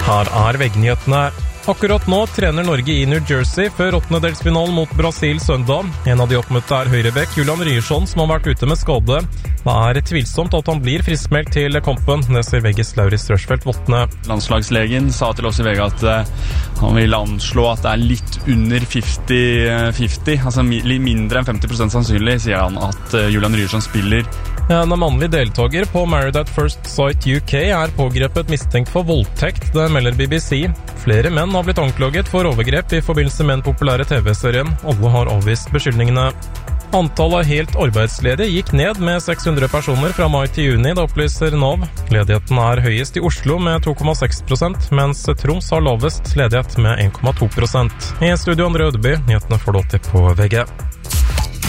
Her VG-nyhetene. Akkurat nå trener Norge i New Jersey før åttendedelsfinalen mot Brasil søndag. En av de oppmøtte Høyrebekk Julian Ryerson, som har vært ute med skade. Det tvilsomt at han blir friskmeldt til kampen, det sier VGs Lauritz Rørsfeldt Våtne. Landslagslegen sa til oss i VG at han vil anslå at det litt under 50-50, altså mindre enn 50% sannsynlig, sier han at Julian Ryerson spiller. En mannlig deltaker på Married at First Sight UK pågrepet mistenkt for voldtekt, det melder BBC. Flere menn har blitt anklaget for overgrep i forbindelse med den populære TV-serien. Alle har avvist beskyldningene. Antallet helt arbeidsledige gikk ned med 600 personer fra mai til juni, det opplyser NAV. Ledigheten høyest i Oslo med 2,6%, mens Troms har lavest ledighet med 1,2%. I studio Andre Ødeby, nyhetene får du alltid på VG.